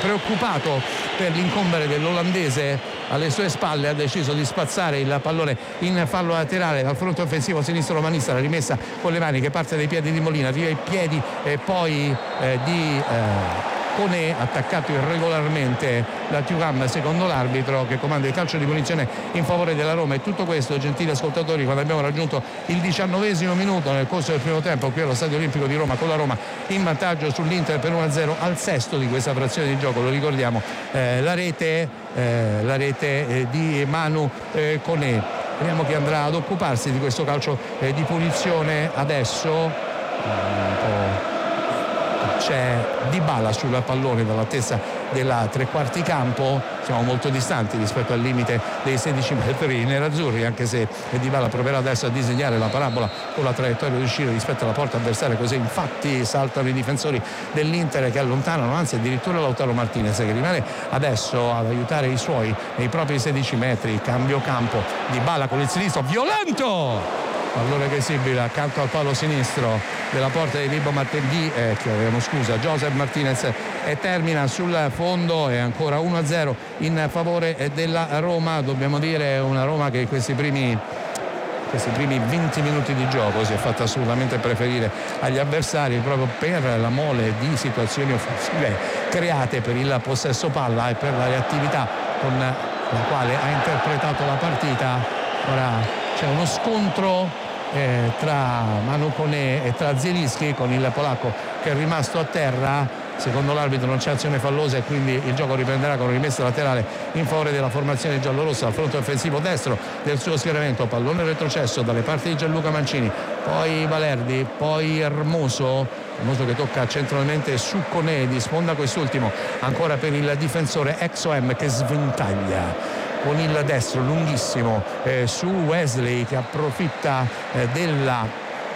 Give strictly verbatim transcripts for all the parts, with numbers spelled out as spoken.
preoccupato per l'incombere dell'olandese alle sue spalle, ha deciso di spazzare il pallone in fallo laterale dal fronte offensivo sinistro romanista. La rimessa con le mani che parte dai piedi di Molina, arriva ai piedi e poi eh, di eh, Koné, attaccato irregolarmente da Thuram secondo l'arbitro, che comanda il calcio di punizione in favore della Roma. E tutto questo, gentili ascoltatori, quando abbiamo raggiunto il diciannovesimo minuto nel corso del primo tempo qui allo Stadio Olimpico di Roma, con la Roma in vantaggio sull'Inter per uno a zero al sesto di questa frazione di gioco. Lo ricordiamo, eh, la rete, eh, la rete eh, di Manu eh, Koné. Vediamo chi andrà ad occuparsi di questo calcio eh, di punizione adesso. Un po' c'è Dybala sul pallone dall'altezza della tre quarti campo. Siamo molto distanti rispetto al limite dei sedici metri nerazzurri, anche se Dybala proverà adesso a disegnare la parabola con la traiettoria di uscire rispetto alla porta avversaria, così infatti saltano i difensori dell'Inter che allontanano, anzi addirittura Lautaro Martinez, che rimane adesso ad aiutare i suoi nei propri sedici metri. Cambio campo, Dybala con il sinistro violento, pallone che esibile accanto al palo sinistro della porta di Vibo Martindì, eh, chiediamo scusa, Joseph Martinez, e termina sul fondo. È ancora uno a zero in favore della Roma. Dobbiamo dire una Roma che in questi primi questi primi venti minuti di gioco si è fatta assolutamente preferire agli avversari proprio per la mole di situazioni offensive create, per il possesso palla e per la reattività con la quale ha interpretato la partita. Ora c'è uno scontro Eh, tra Manu Koné e tra Zielinski, con il polacco che è rimasto a terra. Secondo l'arbitro non c'è azione fallosa e quindi il gioco riprenderà con rimessa laterale in favore della formazione giallorossa al fronte offensivo destro del suo schieramento. Pallone retrocesso dalle parti di Gianluca Mancini, poi Valerdi, poi Hermoso Hermoso che tocca centralmente su Koné, di sponda quest'ultimo ancora per il difensore ex O M, che sventaglia con il destro lunghissimo eh, su Wesley, che approfitta eh, della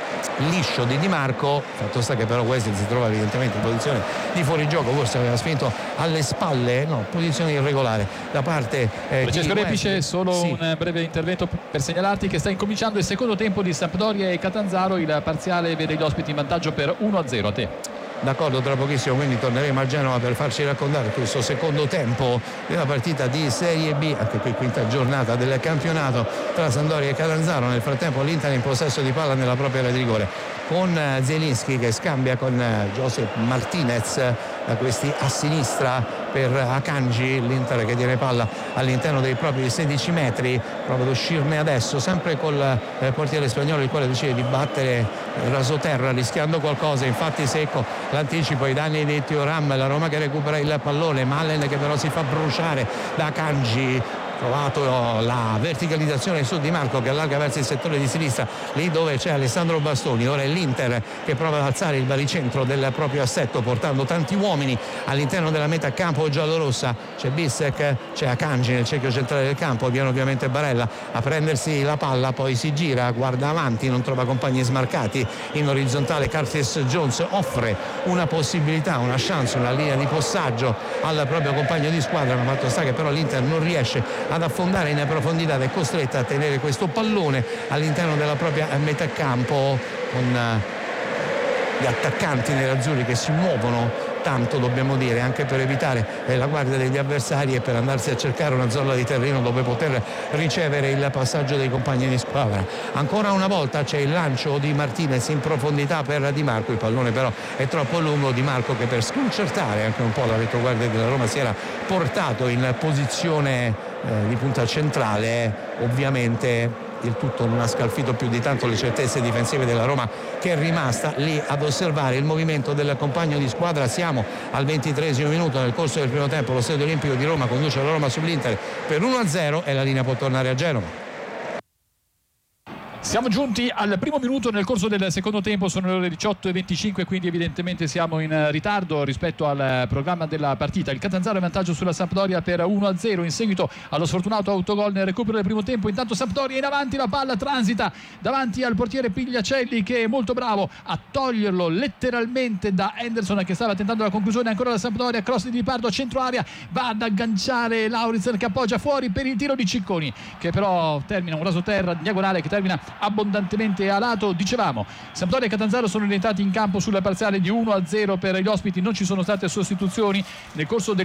liscio di Di Marco. Fatto sta che però Wesley si trova evidentemente in posizione di fuorigioco, forse aveva spinto alle spalle, no, posizione irregolare da parte eh, Francesco di Repice. Solo sì. Un breve intervento per segnalarti che sta incominciando il secondo tempo di Sampdoria e Catanzaro. Il parziale vede gli ospiti in vantaggio per uno a zero. A te. D'accordo, tra pochissimo quindi torneremo a Genova per farci raccontare questo secondo tempo della partita di Serie B, anche qui quinta giornata del campionato tra Sampdoria e Catanzaro. Nel frattempo l'Inter in possesso di palla nella propria area di rigore, con Zielinski che scambia con Joseph Martinez, questi a sinistra per Akanji. L'Inter che tiene palla all'interno dei propri sedici metri, prova ad uscirne adesso sempre col portiere spagnolo, il quale decide di battere rasoterra rischiando qualcosa. Infatti secco l'anticipo ai danni di Thuram, la Roma che recupera il pallone, Malen che però si fa bruciare da Akanji. Trovato la verticalizzazione su Di Marco che allarga verso il settore di sinistra, lì dove c'è Alessandro Bastoni. Ora è l'Inter che prova ad alzare il baricentro del proprio assetto, portando tanti uomini all'interno della metà campo giallorossa. C'è Bissek, c'è Akanji nel cerchio centrale del campo, viene ovviamente Barella a prendersi la palla, poi si gira, guarda avanti, non trova compagni smarcati in orizzontale. Curtis Jones offre una possibilità, una chance, una linea di passaggio al proprio compagno di squadra, ma fatto sta che però l'Inter non riesce ad affondare in profondità ed è costretta a tenere questo pallone all'interno della propria metà campo, con gli attaccanti nerazzurri che si muovono tanto, dobbiamo dire, anche per evitare la guardia degli avversari e per andarsi a cercare una zona di terreno dove poter ricevere il passaggio dei compagni di squadra. Ancora una volta c'è il lancio di Martinez in profondità per Di Marco, il pallone però è troppo lungo. Di Marco che per sconcertare anche un po' la retroguardia della Roma si era portato in posizione eh, di punta centrale. Ovviamente il tutto non ha scalfito più di tanto le certezze difensive della Roma, che è rimasta lì ad osservare il movimento del compagno di squadra. Siamo al ventitreesimo minuto nel corso del primo tempo, lo Stadio Olimpico di Roma conduce la Roma sull'Inter per uno a zero e la linea può tornare a Genova. Siamo giunti al primo minuto nel corso del secondo tempo, sono le ore diciotto e venticinque, quindi evidentemente siamo in ritardo rispetto al programma della partita. Il Catanzaro è in vantaggio sulla Sampdoria per uno a zero in seguito allo sfortunato autogol nel recupero del primo tempo. Intanto Sampdoria è in avanti, la palla transita davanti al portiere Pigliacelli, che è molto bravo a toglierlo letteralmente da Henderson, che stava tentando la conclusione. Ancora la Sampdoria, cross di Pardo, centro area, va ad agganciare Lauritsen che appoggia fuori per il tiro di Cicconi, che però termina un rasoterra diagonale che termina abbondantemente a lato. Dicevamo, Sampdoria e Catanzaro sono rientrati in campo sulla parziale di uno a zero per gli ospiti, non ci sono state sostituzioni nel corso del